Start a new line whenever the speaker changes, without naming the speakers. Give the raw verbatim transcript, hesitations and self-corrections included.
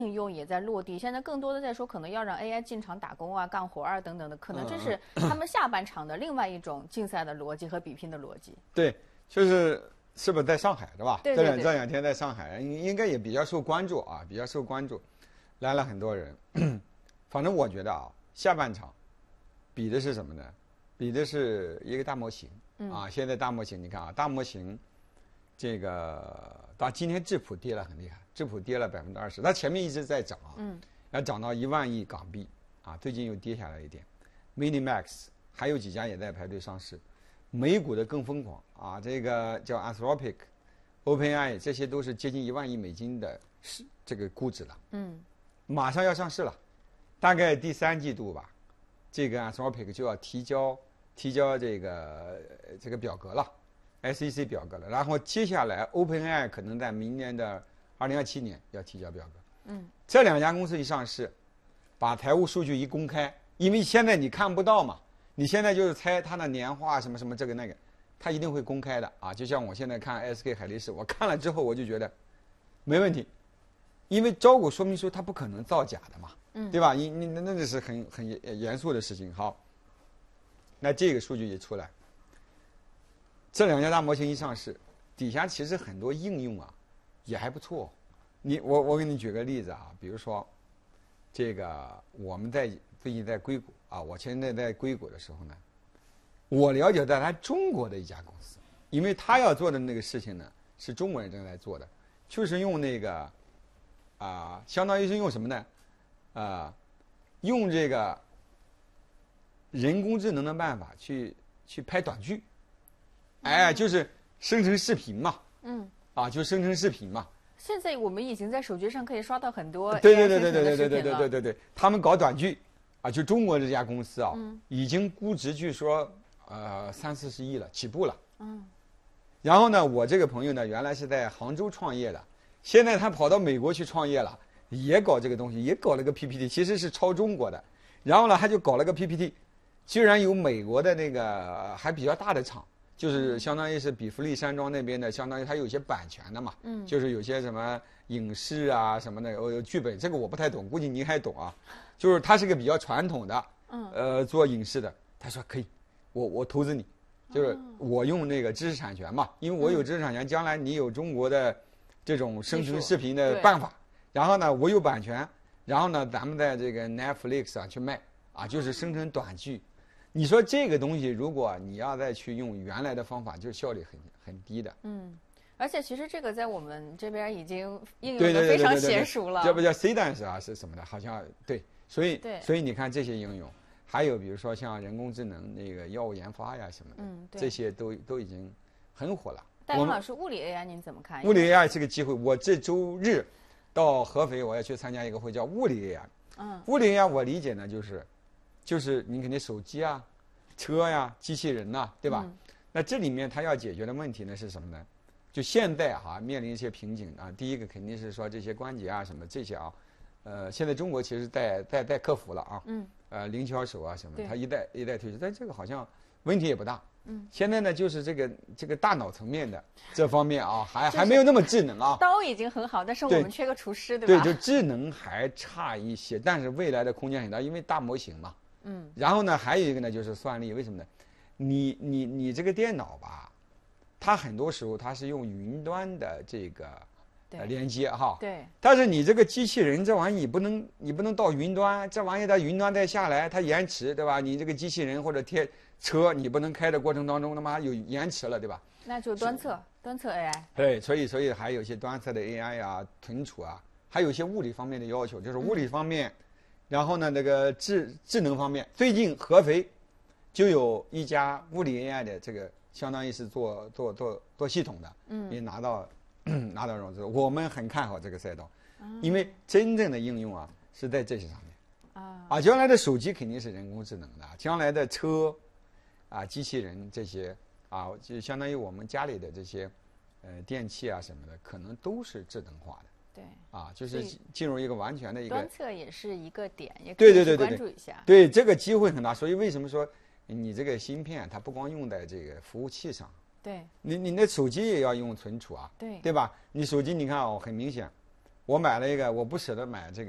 应用也在落地，现在更多的在说可能要让 A I 进场打工啊、干活啊等等的，可能这是他们下半场的另外一种竞赛的逻辑和比拼的逻辑。
对，就是是不是在上海对吧？
对对对
这两这两天在上海，应应该也比较受关注啊，比较受关注，来了很多人。反正我觉得啊，下半场比的是什么呢？比的是一个大模型、嗯、啊。现在大模型你看啊，大模型这个到今天质朴跌了很厉害。质朴跌了百分之二十，它前面一直在涨啊，嗯，要涨到一万亿港币啊，最近又跌下来一点。Minimax 还有几家也在排队上市，美股的更疯狂啊，这个叫 Anthropic、OpenAI 这些都是接近一万亿美金的市这个估值了，嗯，马上要上市了，大概第三季度吧，这个 Anthropic 就要提交提交这个这个表格了 ，S E C 表格了，然后接下来 OpenAI 可能在明年的二零二七年要提交表格，嗯，这两家公司一上市，把财务数据一公开，因为现在你看不到嘛，你现在就是猜它的年化什么什么这个那个，它一定会公开的啊。就像我现在看 S K 海力士，我看了之后我就觉得没问题，因为招股说明书它不可能造假的嘛，嗯，对吧？你你那那是很很严肃的事情。好，那这个数据一出来，这两家大模型一上市，底下其实很多应用啊。也还不错，你我我给你举个例子啊，比如说，这个我们在最近在硅谷啊，我现在在硅谷的时候呢，我了解到他中国的一家公司，因为他要做的那个事情呢是中国人正在做的，就是用那个啊、呃，相当于是用什么呢？啊、呃，用这个人工智能的办法去去拍短剧，哎，就是生成视频嘛，嗯。啊，就生成视频嘛。
现在我们已经在手机上可以刷到很多 A I
对对对对
生成的
对对对
视频了。
对对对对，他们搞短剧，啊，就中国这家公司啊，嗯、已经估值据说呃三四十亿了，起步了。嗯。然后呢，我这个朋友呢，原来是在杭州创业的，现在他跑到美国去创业了，也搞这个东西，也搞了个 P P T， 其实是抄中国的。然后呢，他就搞了个 P P T， 居然有美国的那个还比较大的厂。就是相当于是比弗利山庄那边的，相当于它有些版权的嘛，嗯，就是有些什么影视啊什么的，有剧本，这个我不太懂，估计您还懂啊。就是它是个比较传统的，嗯，呃，做影视的，他说可以，我我投资你，就是我用那个知识产权嘛，因为我有知识产权，将来你有中国的这种生成视频的办法，然后呢，我有版权，然后呢，咱们在这个 Netflix 上去卖啊，就是生成短剧。你说这个东西，如果你要再去用原来的方法，就效率很很低的。
嗯，而且其实这个在我们这边已经应用的非常娴熟了。
这不叫 C dance 啊，是什么的？好像对，所以所以你看这些应用，还有比如说像人工智能那个药物研发呀什么的，嗯，这些都都已经很火了。
戴勇老师，物理 A I 您怎么看？
物理 A I 是个机会，我这周日到合肥，我要去参加一个会，叫物理 A I。嗯，物理 A I 我理解呢就是。就是你肯定手机啊、车呀、啊、机器人呐、啊，对吧？嗯、那这里面它要解决的问题呢是什么呢？就现在哈、啊、面临一些瓶颈啊。第一个肯定是说这些关节啊什么这些啊，呃，现在中国其实在在在克服了啊。嗯。呃，灵巧手啊什么，它一代一代推出，但这个好像问题也不大。嗯。现在呢，就是这个这个大脑层面的这方面啊，还还没有那么智能啊。
刀已经很好，但是我们缺个厨师，对
吧？对，就智能还差一些，但是未来的空间很大，因为大模型嘛。嗯，然后呢，还有一个呢，就是算力。为什么呢？你你你这个电脑吧，它很多时候它是用云端的这个呃连接哈。
对。
但是你这个机器人这玩意你不能你不能到云端，这玩意它云端再下来，它延迟，对吧？你这个机器人或者贴车，你不能开的过程当中，他妈有延迟了，对吧？
那就端侧端侧 A I。
对，所以所以还有一些端侧的 A I 啊、存储啊，还有一些物理方面的要求，就是物理方面。嗯然后呢，这个智智能方面，最近合肥就有一家物理 A I 的这个，相当于是做做做做系统的，嗯，也拿到拿到融资。我们很看好这个赛道，嗯、因为真正的应用啊是在这些上面。啊，啊，将来的手机肯定是人工智能的，将来的车啊、机器人这些啊，就相当于我们家里的这些呃电器啊什么的，可能都是智能化的。
对
啊，就是进入一个完全的一个
端侧也是一个点，也可以关注一下。
对，这个机会很大，所以为什么说你这个芯片它不光用在这个服务器上，
对，
你你那手机也要用存储啊，
对，
对吧？你手机你看哦，很明显， 我买了一个，我不舍得买这个。